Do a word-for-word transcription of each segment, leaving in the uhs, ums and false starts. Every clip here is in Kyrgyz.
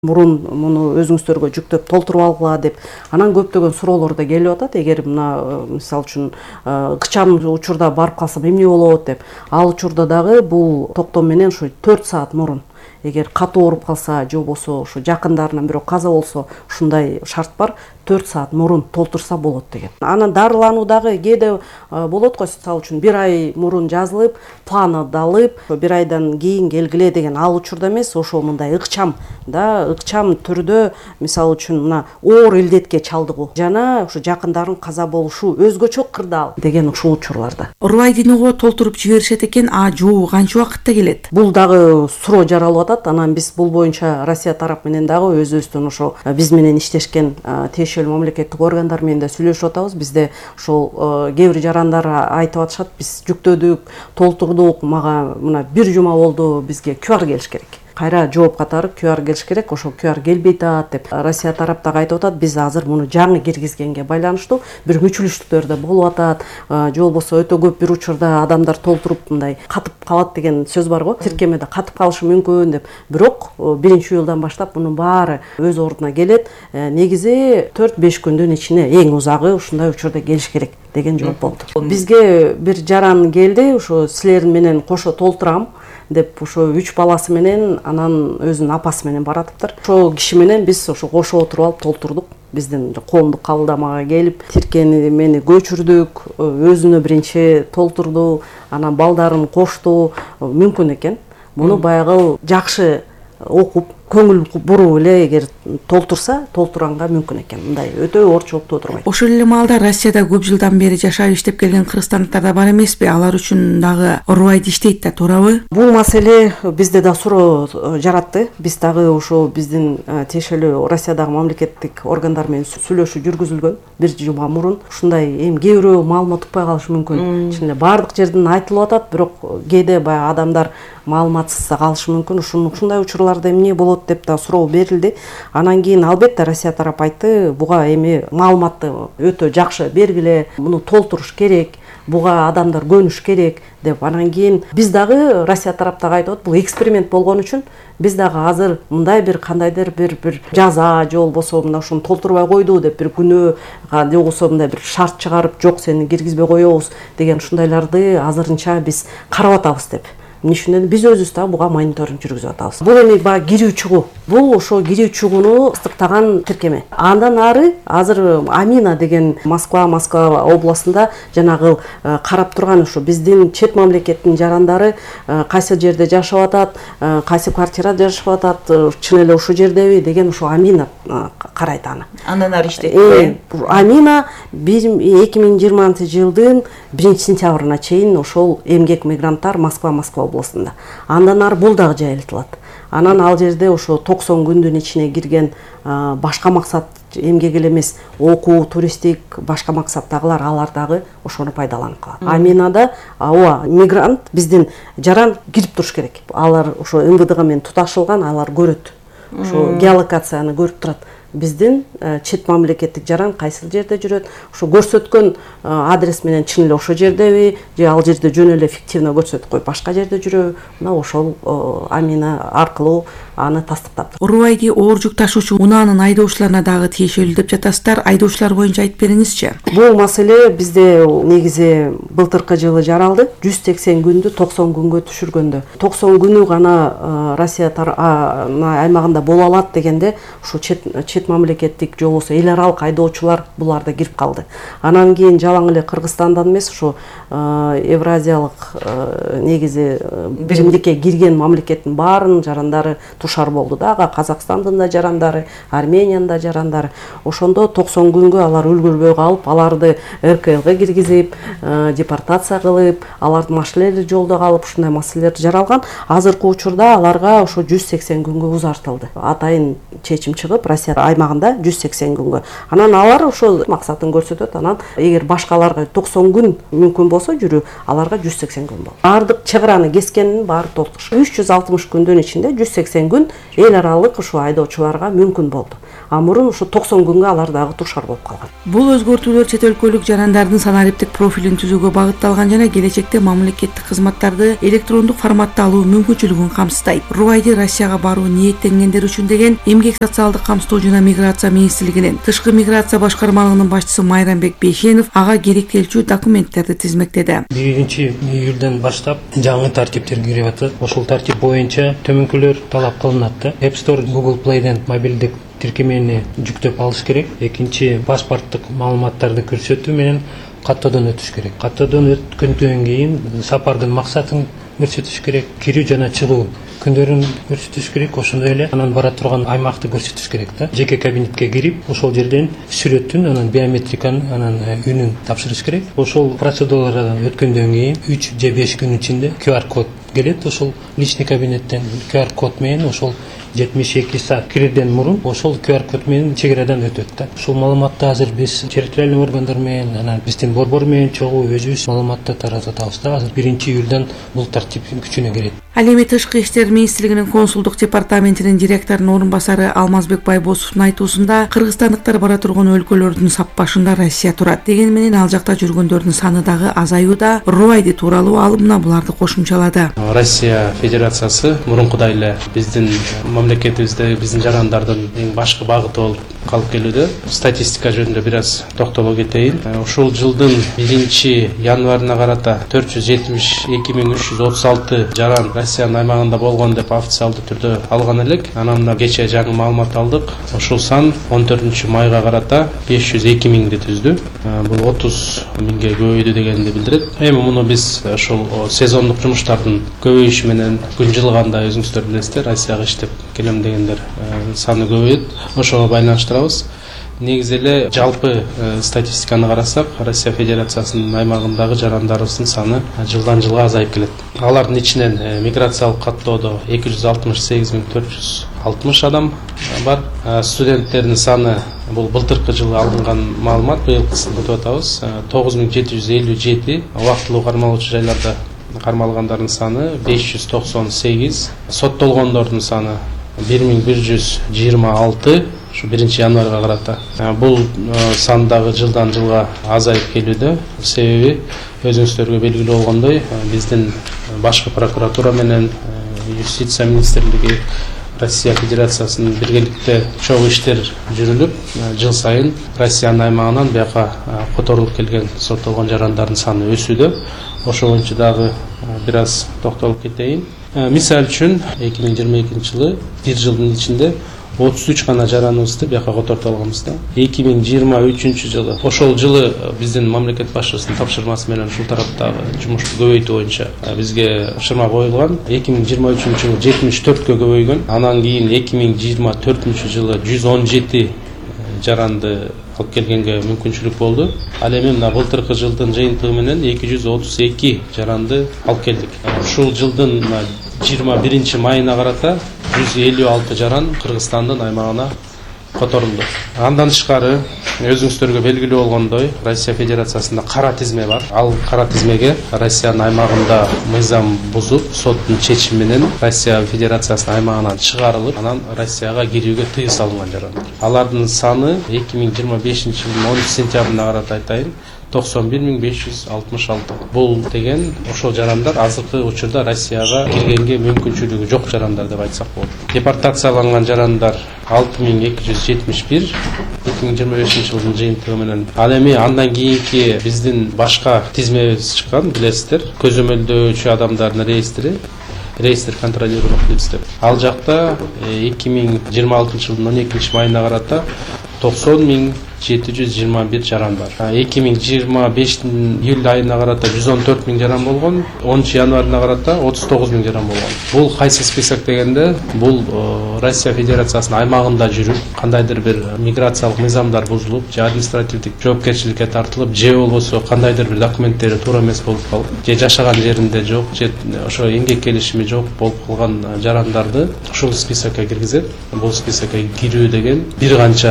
мурун муну өзүңүздөргө жүктөп толтуруп алгыла деп анан көптөгөн суроолор да келип атат. Эгер мына мисалы үчүн ыкчам учурда барып калсам эмне болот деп, ал учурда дагы бул токтом менен ушу төрт саат мурун эгер катуу ооруп калса же болбосо ушу жакындарынан бирөө каза болсо ушундай шарт бар, төрт саат мурун толтурса болот деген. Анан дарылануу дагы кээде болот го, мисалы үчүн бир ай мурун жазылып, планы алып, бир айдан кийин келгиле деген, ал учурда эмес, ошо мындай ыкчам да, ыкчам түрдө мисалы үчүн мына оор илдетке чалдыгуу жана ушу жакындарын каза болушу өзгөчө кырдаал деген ушул учурларда. Руайдиного толтуруп жиберишет экен, а жоо канча убакытта келет? Бул дагы суроо жаралып атат. Анан биз бул боюнча Россия тарап менен дагы өзүбүздүн ошо биз менен иштешкен тиешелүү мамлекеттик органдар менен да сүйлөшүп атабыз. Бизде ошол кээ бир жарандар айтып атышат, биз жүктөдүк, толтурдук, мага мына бир жума болду, бизге ку ар келиш керек. Кайра жооп катары ку ар келиш керек, ошо ку ар келбей атат деп Россия тараптагы айтып атат. Биз азыр муну жаңы киргизгенге байланыштуу бир мүчүлүштүктөр да болуп атат. Же болбосо өтө көп бир учурда адамдар толтуруп мындай катып калат деген сөз бар го. Тиркемеде катып калышы мүмкүн деп. Бирок биринчи июлдан баштап мунун баары өз ордуна келет. Негизи төрт беш күндүн ичинде, эң узагы ушундай учурда келиш керек деген жооп болду. Бизге бир жаран келди, ошо силерин менен кошо толтурам деп ошо үч баласы менен анан өзүнүн апасы менен баратыптыр. Ошо киши менен биз ошо кошо отуруп алып толтурдук. Биздин коомдук кабылдамага келип, тиркени мени көчүрдүк, өзүнө биринчи толтурду, анан балдарын кошту. Мүмкүн экен. Муну баягы жакшы окуп, көңүл буруп эле эгер толтурса, толтурганга мүмкүн экен. Мындай өтө орчулуктуу отурбайт. Ошол эле маалда Россияда көп жылдан бери жашап иштеп келген кыргызстандыктар да бар эмеспи? Алар үчүн дагы Руайд иштейт да, туурабы? Бул маселе бизде да суроо жаратты. Биз дагы ошо биздин тиешелүү Россиядагы мамлекеттик органдар менен сүйлөшүү жүргүзүлгөн бир жума мурун. Ушундай эми кээ бирөө маалымат укпай калышы мүмкүн. Чын эле баардык жерден айтылып атат, бирок кээде баягы адамдар маалыматсыз калышы мүмкүн. Ушундай учурларда эмне болот деп да суроо берилди. Анан кийин албетте Россия тарап айтты, буга эми маалыматты өтө жакшы бергиле, муну толтуруш керек, буга адамдар көнүш керек деп. Анан кийин биз дагы Россия тараптагы айтып атат, бул эксперимент болгон үчүн биз дагы азыр мындай бир кандайдыр бир бир жаза же болбосо мына ушуну толтурбай койду деп бир күнөө же болбосо мындай бир шарт чыгарып, жок сени киргизбей коебуз деген ушундайларды азырынча биз карап атабыз деп. Эмне үчүн биз өзүбүз да буга мониторинг жүргүзүп атабыз. Бул эми баягы кирүү чыгуу. Бул ошо кирүү чыгууну ыстыктаган тиркеме. Андан ары азыр Амина деген Москва, Москва областында жанагы карап турган ошо биздин чет мамлекеттин жарандары кайсы жерде жашап атат, кайсы квартирада жашап атат, чын эле ушул жердеби деген ошо Амина карайт аны. Андан ары иштейт. Амина эки миң жыйырманчы жылдын биринчи сентябрына чейин ошол эмгек мигранттар Москва, Москва областында. Андан ары бул дагы жайылтылат. Анан ал жерде ошо токсон күндүн ичине кирген башка максат эмгек эле эмес, окуу, туристик, башка максаттагылар алар дагы ошону пайдаланып калат. Аминада ооба мигрант биздин жаран кирип туруш керек. Алар ошо эм вэ дэ менен туташылган, алар көрөт. Ошо геолокацияны көрүп турат. Биздин чет мамлекеттик жаран кайсы жерде жүрөт, ошо көрсөткөн адрес менен чын эле ошо жердеби, же ал жерде жөн эле фиктивно көрсөтүп коюп башка жерде жүрөбү, мына ошол Амина аркылуу аны тастыктап. Руайди оор жүк ташуучу унаанын айдоочуларына дагы тиешелүү деп жатасыздар. Айдоочулар боюнча айтып бериңизчи. Бул маселе бизде негизи былтыркы жылы жаралды. жүз сексен күндү токсон күнгө түшүргөндө. токсон күнү гана Россия аймагында боло алат дегенде ошо чет чет мамлекеттик же болбосо эл аралык айдоочулар буларда кирип калды. Анан кийин жалаң эле Кыргызстандан эмес, ошо Евразиялык негизи биримдикке кирген мамлекеттин баарынын жарандары тушар болду да. Казакстандын да жарандары, Армениянын да жарандары. Ошондо токсон күнгө алар үлгүрбөй калып, аларды эр ка элге киргизип, депортация кылып, алардын машинелери жолдо калып, ушундай маселелер жаралган. Азыркы учурда аларга ошо жүз сексен күнгө узартылды. Атайын чечим чыгып, Россия аймагында жүз сексен күнгө. Анан алар ошол максатын көрсөтөт. Анан эгер башкаларга токсон күн мүмкүн болсо жүрүү, аларга жүз сексен күн болот. Бардык чыгараны кескенин баары толтуруш. үч жүз алтымыш күндүн ичинде жүз сексен күн күн эл аралык ушу айдоочуларга мүмкүн болду. А мурун ушу токсон күнгө алар дагы туршар болуп калган. Бул өзгөртүүлөр чет өлкөлүк жарандардын санариптик профилин түзүүгө багытталган жана келечекте мамлекеттик кызматтарды электрондук форматта алуу мүмкүнчүлүгүн камсыздайт. Руайди Россияга баруу ниеттенгендер үчүн деген Эмгек социалдык камсыздоо жана миграция министрлигинин тышкы миграция башкармалыгынын башчысы Майрамбек Бейшенов ага керектелчү документтерди тизмектеди. биринчи июлдан баштап жаңы тартиптер кирип атат. Ошол тартип боюнча төмөнкүлөр талап кылынат да. App Store, Google Play'ден мобилдик тиркемени жүктөп алыш керек. Экинчи, паспорттук маалыматтарды көрсөтүү менен каттоодон өтүш керек. Каттоодон өткөндөн кийин сапардын максатын көрсөтүш керек. Кирүү жана чыгуу күндөрүн көрсөтүш керек. Ошондой эле анан бара турган аймакты көрсөтүш керек да. Жеке кабинетке кирип, ошол жерден сүрөттүн, анан биометриканын, анан үнүн тапшырыш керек. Ошол процедуралардан өткөндөн кийин үч же беш күн ичинде ку ар код келет. Ошол личный кабинеттен ку ар код менен ошол жетимиш эки саат кирүүдөн мурун ошол ку ар код менен чегерадан өтөт да. Ушул маалыматты азыр биз территориальный органдар менен, анан биздин борбор менен чогуу өзүбүз маалыматты таратып атабыз да. Азыр биринчи июлдан бул тартип күчүнө кирет. Ал эми Тышкы иштер министрлигинин консулдук департаментинин директорунун орун басары Алмазбек Байбосовдун айтуусунда кыргызстандыктар бара турган өлкөлөрдүн сап башында Россия турат. Деген менен ал жакта жүргөндөрдүн саны дагы азаюуда. Руайди тууралуу алымына буларды кошумчалады. Россия Федерациясы мурункудай эле биздин мамлекетибизде биздин жарандардын эң башкы багыты болуп калып келүүдө. Статистика жөнүндө бир аз токтоло кетейин. Ушул жылдын биринчи январына карата төрт жүз жетимиш эки миң үч жүз отуз алты жаран Россиянын аймагында болгон деп официалдуу түрдө алган элек. Анан мына кечээ жаңы маалымат алдык. Ушул сан он төртүнчү майга карата беш жүз эки миңди түздү. Бул отуз миңге көбөйдү дегенди билдирет. Эми муну биз ошол сезондук жумуштардын көбөйүшү менен күн жылганда өзүңүздөр билесиздер, Россияга иштеп келем дегендер саны көбөйөт. Ошого байланыштырабыз. Негизи эле жалпы статистиканы карасак, Россия Федерациясынын аймагындагы жарандарыбыздын саны жылдан жылга азайып келет. Алардын ичинен миграциялык каттоодо эки жүз алтымыш сегиз миң төрт жүз алтымыш адам бар. Студенттердин саны бул былтыркы жылы алынган маалымат, быйылкысын өтүп атабыз. тогуз миң жети жүз элүү жети, убактылуу кармалуучу жайларда кармалгандардын саны беш жүз токсон сегиз, соттолгондордун саны бир миң бир жүз жыйырма алты. Şu birinci yanvarга карата. Бул сан дагы жылдан жылга азайып келүүдө. Себеби өзүңүздөргө белгилүү болгондой, биздин башкы прокуратура менен юстиция министрлиги Россия Федерациясынын биргеликте чогуу иштер жүрүлүп, жыл сайын Россиянын аймагынан бияка которулуп келген соттолгон жарандардын саны өсүүдө. Ошо боюнча дагы бир аз токтолуп кетейин. Мисал үчүн эки миң жыйырма экинчи жылы бир жылдын ичинде отуз үч гана жараныбызды бияка котортуп алганбыз да. эки миң жыйырма үчүнчү жылы ошол жылы биздин мамлекет башчысынын тапшырмасы менен ушул тараптагы жумушту көбөйтүү боюнча бизге тапшырма коюлган. эки миң жыйырма үчүнчү жылы жетимиш төрткө көбөйгөн. Анан кийин эки миң жыйырма төртүнчү жылы жүз он жети жаранды алып келгенге мүмкүнчүлүк болду. Ал эми мына былтыркы жылдын жыйынтыгы менен эки жүз отуз эки жаранды алып келдик. Ушул жылдын жыйырма биринчи майына карата жүз элүү алты жаран Кыргызстандын аймагына которулду. Андан тышкары өзүңүздөргө белгилүү болгондой, Россия Федерациясында кара тизме бар. Ал кара тизмеге Россиянын аймагында мыйзам бузуп, соттун чечими менен Россия Федерациясынын аймагынан чыгарылып, анан Россияга кирүүгө тыюу салынган жарандар. Алардын саны эки миң жыйырма бешинчи жылдын онунчу сентябрына карата айтайын, токсон бир миң беш жүз алтымыш алты. Бул деген ошол жарандар азыркы учурда Россияга киргенге мүмкүнчүлүгү жок жарандар деп айтсак болот. Депортацияланган жарандар алты миң эки жүз жетимиш бир, эки миң жыйырма бешинчи жылдын жыйынтыгы менен. Ал эми андан кийинки биздин башка тизмебиз чыккан, билесиздер, көзөмөлдөөчү адамдардын реестри, реестр контролируемых лиц деп. Ал жакта эки миң жыйырма алтынчы жылдын он экинчи майына карата токсон миң жети жүз жыйырма бир жаран бар. эки миң жыйырма бештин июль айына карата жүз он төрт миң жаран болгон, онунчу январына карата отуз тогуз миң жаран болгон. Бул кайсы список дегенде, бул Россия Федерациясынын аймагында жүрүп, кандайдыр бир миграциялык мыйзамдар бузулуп, же административдик жоопкерчиликке тартылып, же болбосо кандайдыр бир документтери туура эмес болуп калып, же жашаган жеринде жок, же ошо эмгек келишими жок болуп калган жарандарды ушул списокко киргизет. Бул списокко кирүү деген бир канча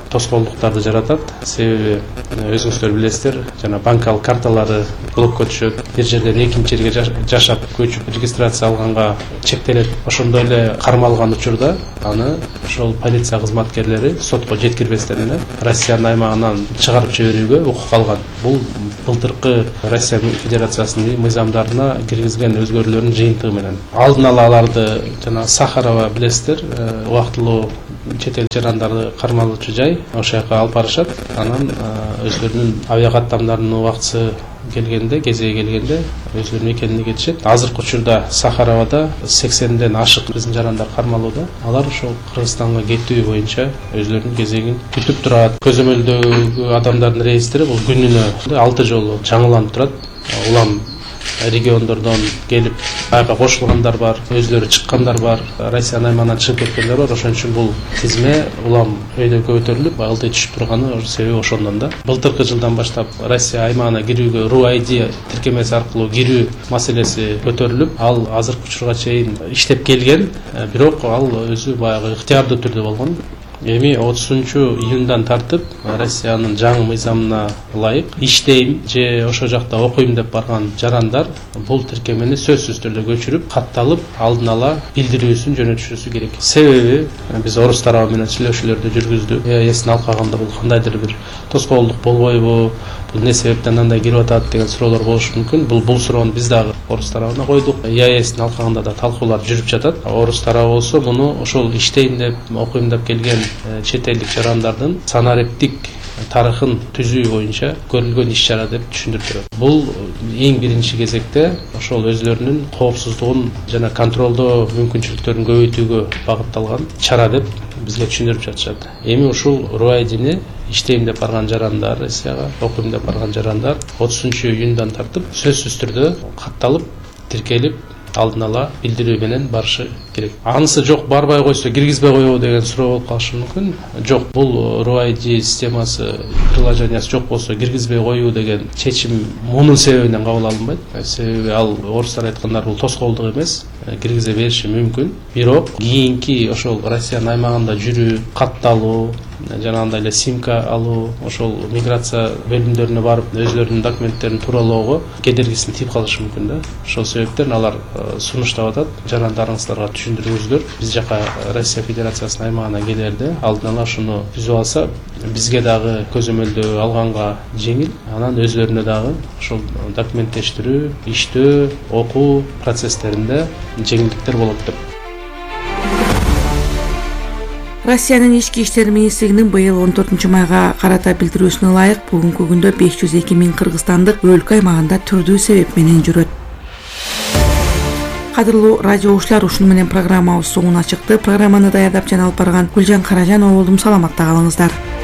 тоскоолдуктарды жаратат. Себеби өзүңүздөр билесиздер, жана банкалык карталары блокко түшөт, бир жерден экинчи жерге жашап көчүп регистрация алганга чектелет. Ошондой эле кармалган учурда аны ошол полиция кызматкерлери сотко жеткирбестен эле Россиянын аймагынан чыгарып жиберүүгө укук алган. Бул былтыркы Россия Федерациясынын мыйзамдарына киргизген өзгөрүүлөрдүн жыйынтыгы менен. Алдын ала аларды жана Сахарова билесиздер, убактылуу чет эл жарандарды кармалуучу жай, ошол жака алып барышат. Анан өзлөрүнүн авиакаттамдарынын убактысы келгенде, кезеги келгенде өзлөрүнүн мекенине кетишет. Азыркы учурда Сахаровада сексенден ашык биздин жарандар кармалууда. Алар ошол Кыргызстанга кетүү боюнча өзлөрүнүн кезегин күтүп турат. Көзөмөлдөгү адамдардын реестри бул күнүнө алты жолу жаңыланып турат. Улам региондордон келип айга кошулгандар бар, өзлөрү чыккандар бар, Россиянын аймагынан чыгып кеткендер бар. Ошон үчүн бул тизме улам өйдөгө көтөрүлүп, ылдый түшүп турганы себеби ошондон да. Былтыркы жылдан баштап Россия аймагына кирүүгө ру ай ди тиркемеси аркылуу кирүү маселеси көтөрүлүп, ал азыркы учурга чейин иштеп келген, бирок ал өзү баягы ыктыярдуу түрдө болгон. Эми отузунчу июндан тартып Россиянын жаңы мыйзамына ылайык иштейм же ошол жакта окуйм деп барган жарандар бул тиркемени сөзсүз түрдө көчүрүп, катталып, алдын ала билдирүүсүн жөнөтүшүсү керек. Себеби биз орус тарабы менен сүйлөшүүлөрдү жүргүздүк. Эстин алкагында бул кандайдыр бир тоскоолдук болбойбу, бул не себептен андай кирип атат деген суроолор болушу мүмкүн. Бул бул суроону биз дагы орус тарабына койдук. Эстин алкагында да талкуулар жүрүп жатат. Орус тарабы болсо муну ошол иштейм деп, окуйм деп келген чет элдик жарандардын санариптик тарыхын түзүү боюнча көрүлгөн иш чара деп түшүндүрүп берет. Бул эң биринчи кезекте ошол өзлөрүнүн коопсуздугун жана контролдоо мүмкүнчүлүктөрүн көбөйтүүгө багытталган чара деп бизге түшүндүрүп жатышат. Эми ушул ру ай дини иштейм деп барган жарандар, Россияга окуйм деп барган жарандар отузунчу июндан тартып сөзсүз түрдө катталып, тиркелип, алдын ала билдирүү менен барышы керек. Анысы жок, барбай койсо киргизбей коебу деген суроо болуп калышы мүмкүн. Жок, бул ру ай ди системасы, приложениясы жок болсо киргизбей коюу деген чечим мунун себебинен кабыл алынбайт. Себеби ал орустар айткандар бул тоскоолдук эмес, киргизе бериши мүмкүн. Бирок кийинки ошол Россиянын аймагында жүрүү, катталуу, жанагындай эле симка алуу, ошол миграция бөлүмдөрүнө барып өзлөрүнүн документтерин тууралоого кедергисин тийип калышы мүмкүн да. Ошол себептен алар сунуштап атат, жарандарыңыздарга түшүндүрүңүздөр. Биз жака Россия Федерациясынын аймагына келерде алдын ала ушуну түзүп алса, бизге дагы көзөмөлдөө алганга жеңил, анан өзлөрүнө дагы ошол документтештирүү, иштөө, окуу процесстеринде жеңилдиктер болот деп. Россиянын ички иштер министрлигинин быйыл он төртүнчү майга карата билдирүүсүнө ылайык бүгүнкү күндө беш жүз эки миң кыргызстандык өлкө аймагында түрдүү себеп менен жүрөт. Кадырлуу радио угуучулар, ушуну менен программабыз соңуна чыкты. Программаны даярдап жана алып барган Гүлжан Каражанова болдум. Саламатта калыңыздар.